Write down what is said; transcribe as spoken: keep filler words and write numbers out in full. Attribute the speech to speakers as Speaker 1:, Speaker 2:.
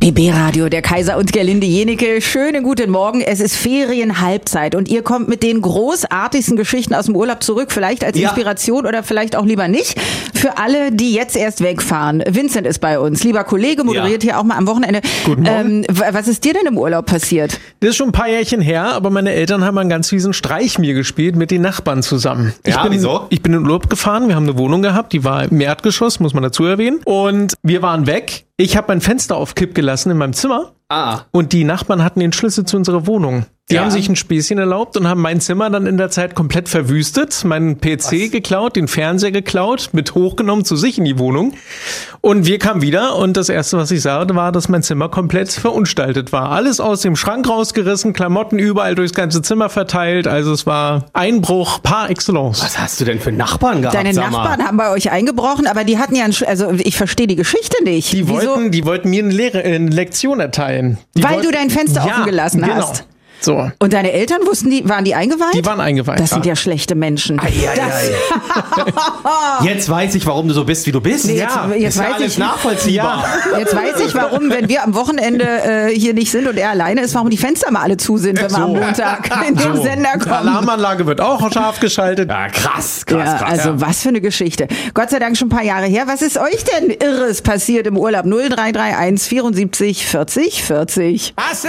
Speaker 1: B B-Radio, der Kaiser und Gerlinde Jenecke. Schönen guten Morgen. Es ist Ferienhalbzeit und ihr kommt mit den großartigsten Geschichten aus dem Urlaub zurück. Vielleicht als
Speaker 2: Ja.
Speaker 1: Inspiration oder vielleicht auch lieber nicht. Für alle, die jetzt erst wegfahren. Vincent ist bei uns. Lieber Kollege, moderiert
Speaker 2: Ja.
Speaker 1: hier auch mal am Wochenende.
Speaker 3: Guten Morgen.
Speaker 1: Ähm, w- was ist dir denn im Urlaub passiert?
Speaker 3: Das ist schon ein paar Jährchen her, aber meine Eltern haben einen ganz fiesen Streich mir gespielt mit den Nachbarn zusammen. Ich
Speaker 2: Ja,
Speaker 3: bin,
Speaker 2: wieso?
Speaker 3: Ich bin in den Urlaub gefahren, wir haben eine Wohnung gehabt, die war im Erdgeschoss, muss man dazu erwähnen. Und wir waren weg. Ich habe mein Fenster auf Kipp gelassen in meinem Zimmer.
Speaker 2: Ah.
Speaker 3: Und die Nachbarn hatten den Schlüssel zu unserer Wohnung. Die
Speaker 2: Ja.
Speaker 3: haben sich ein Späßchen erlaubt und haben mein Zimmer dann in der Zeit komplett verwüstet, meinen P C geklaut, den Fernseher geklaut, mit hochgenommen zu sich in die Wohnung. Und wir kamen wieder und das Erste, was ich sah, war, dass mein Zimmer komplett verunstaltet war. Alles aus dem Schrank rausgerissen, Klamotten überall durchs ganze Zimmer verteilt. Also es war Einbruch par excellence.
Speaker 2: Was hast du denn für Nachbarn gehabt?
Speaker 1: Deine
Speaker 2: sag mal?
Speaker 1: Nachbarn haben bei euch eingebrochen, aber die hatten ja einen, Sch- also ich verstehe die Geschichte nicht.
Speaker 3: Die
Speaker 1: Wieso?
Speaker 3: wollten, die wollten mir eine, Lehre, eine Lektion erteilen. Die
Speaker 1: Weil
Speaker 3: wollten,
Speaker 1: du dein Fenster
Speaker 3: ja,
Speaker 1: offen gelassen
Speaker 3: genau.
Speaker 1: hast.
Speaker 3: So.
Speaker 1: Und deine Eltern wussten die, waren die eingeweiht?
Speaker 3: Die waren eingeweiht.
Speaker 1: Das sind ja schlechte Menschen.
Speaker 2: Ei, ei, ei. Jetzt weiß ich, warum du so bist, wie du bist.
Speaker 1: Nee,
Speaker 3: Ja,
Speaker 1: jetzt, jetzt
Speaker 2: ist ja
Speaker 1: weiß
Speaker 2: alles
Speaker 1: ich,
Speaker 2: nachvollziehbar.
Speaker 1: jetzt weiß ich, warum, wenn wir am Wochenende äh, hier nicht sind und er alleine ist, warum die Fenster mal alle zu sind, wenn wir am Montag in den
Speaker 3: So.
Speaker 1: Sender
Speaker 3: Die
Speaker 1: kommen.
Speaker 3: Alarmanlage wird auch scharf geschaltet.
Speaker 2: Ja, krass, krass,
Speaker 1: Ja,
Speaker 2: krass.
Speaker 1: also was für eine Geschichte. Gott sei Dank schon ein paar Jahre her. Was ist euch denn Irres passiert im Urlaub? null drei drei eins vierundsiebzig vierzig vierzig.